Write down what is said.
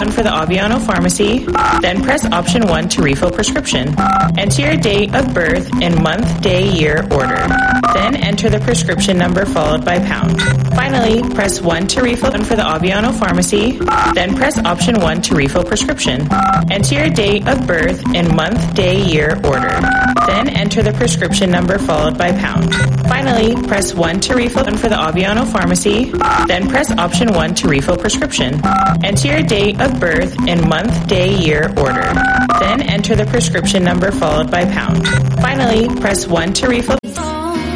for the Aviano Pharmacy, then press option 1 to refill prescription. Enter your date of birth in month, day, year order. Then enter the prescription number followed by pound. Finally, press 1 to refill for the Aviano Pharmacy, then press option 1 to refill prescription. Enter your date of birth in month, day, year order. Then enter the prescription number followed by pound. Finally, press 1 to refill for the Aviano Pharmacy, then press option 1 to refill prescription. Enter your date of birth in month, day, year order. Then enter the prescription number followed by pound. Finally, press 1 to refill